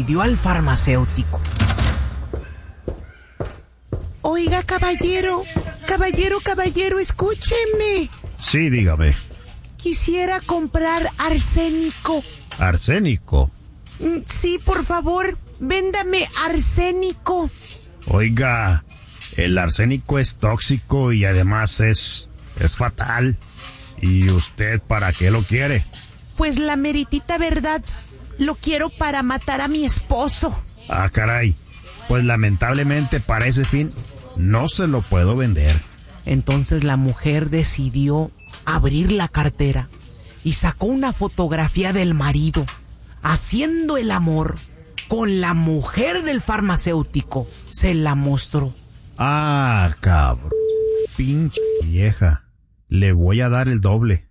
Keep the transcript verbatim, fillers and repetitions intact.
decidió al farmacéutico. Oiga, caballero, caballero, caballero, escúcheme. Sí, dígame. Quisiera comprar arsénico. ¿Arsénico? Sí, por favor, véndame arsénico. Oiga, el arsénico es tóxico y además es, es fatal. ¿Y usted para qué lo quiere? Pues la meritita verdad, lo quiero para matar a mi esposo. Ah, caray. Pues lamentablemente para ese fin no se lo puedo vender. Entonces la mujer decidió abrir la cartera y sacó una fotografía del marido haciendo el amor con la mujer del farmacéutico. Se la mostró. Ah, cabrón. Pinche vieja. Le voy a dar el doble.